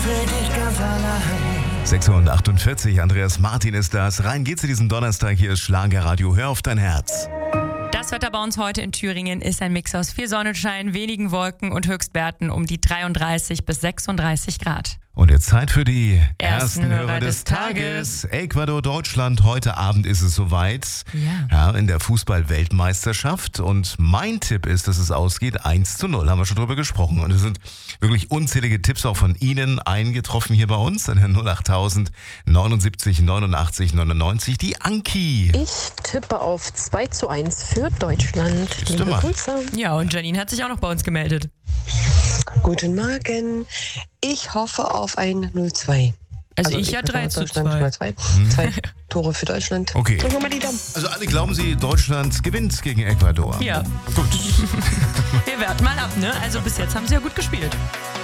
für dich ganz allein. 6:48 Uhr, Andreas Martin ist das. Rein geht's in diesen Donnerstag, hier ist Schlagerradio. Hör auf dein Herz. Das Wetter bei uns heute in Thüringen ist ein Mix aus viel Sonnenschein, wenigen Wolken und Höchstwerten um die 33 bis 36 Grad. Und jetzt Zeit für die Ersten ersten Hörer Hörer des des Tages. Tages. Ecuador, Deutschland, heute Abend ist es soweit. Ja, in der Fußball-Weltmeisterschaft. Und mein Tipp ist, dass es ausgeht 1:0. Haben wir schon drüber gesprochen. Und es sind wirklich unzählige Tipps auch von Ihnen eingetroffen hier bei uns. An der 08000 79 89 99. Die Anki. Ich tippe auf 2:1 für Deutschland. Siehst du Liebe mal. Grüße. Ja, und Janine hat sich auch noch bei uns gemeldet. Guten Morgen. Ich hoffe auf ein 0:2. Also ich ja tippe 3:2. 0:2. 2 Tore für Deutschland. Okay. Drücken wir mal die Daumen. Also alle glauben Sie, Deutschland gewinnt gegen Ecuador. Ja, Gut. wir warten mal ab, ne? Also bis jetzt haben sie ja gut gespielt.